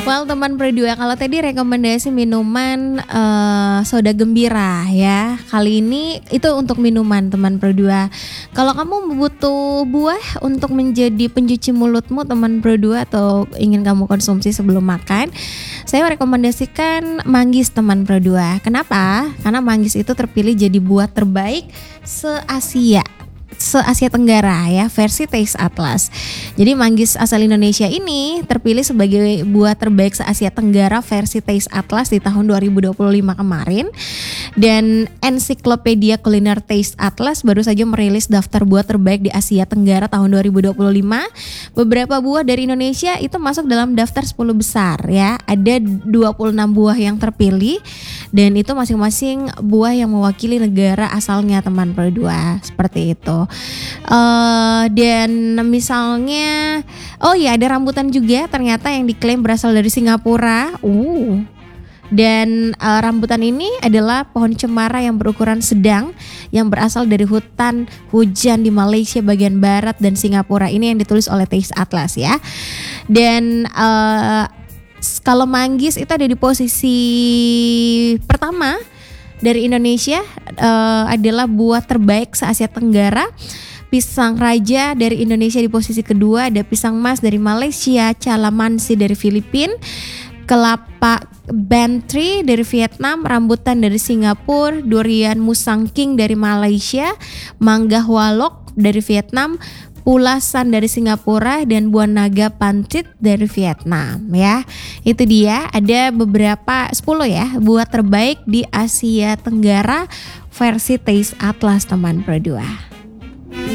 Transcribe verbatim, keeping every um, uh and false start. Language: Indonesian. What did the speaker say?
Well teman berdua, kalau tadi rekomendasi minuman uh, soda gembira ya. Kali ini itu untuk minuman teman berdua. Kalau kamu butuh buah untuk menjadi pencuci mulutmu teman berdua atau ingin kamu konsumsi sebelum makan, saya rekomendasikan manggis teman berdua. Kenapa? Karena manggis itu terpilih jadi buah terbaik se-Asia. se-Asia Tenggara ya, versi Taste Atlas. Jadi manggis asal Indonesia ini terpilih sebagai buah terbaik se-Asia Tenggara versi Taste Atlas di tahun dua ribu dua puluh lima kemarin. Dan Ensiklopedia Kuliner Taste Atlas baru saja merilis daftar buah terbaik di Asia Tenggara tahun dua ribu dua puluh lima. Beberapa buah dari Indonesia itu masuk dalam daftar sepuluh besar ya. Ada dua puluh enam buah yang terpilih dan itu masing-masing buah yang mewakili negara asalnya teman berdua, seperti itu. Uh, dan misalnya, oh ya ada rambutan juga ternyata yang diklaim berasal dari Singapura. Uh. Dan uh, rambutan ini adalah pohon cemara yang berukuran sedang yang berasal dari hutan hujan di Malaysia bagian barat dan Singapura. Ini yang ditulis oleh Taste Atlas ya. Dan uh, kalau manggis itu ada di posisi pertama dari Indonesia, uh, adalah buah terbaik se-Asia Tenggara. Pisang raja dari Indonesia di posisi kedua, ada pisang mas dari Malaysia, calamansi dari Filipina, kelapa bantry dari Vietnam, rambutan dari Singapura, durian musang king dari Malaysia, mangga hualok dari Vietnam, pulasan dari Singapura, dan buah naga pantit dari Vietnam ya. Itu dia, ada beberapa sepuluh ya buah terbaik di Asia Tenggara versi Taste Atlas teman berdua.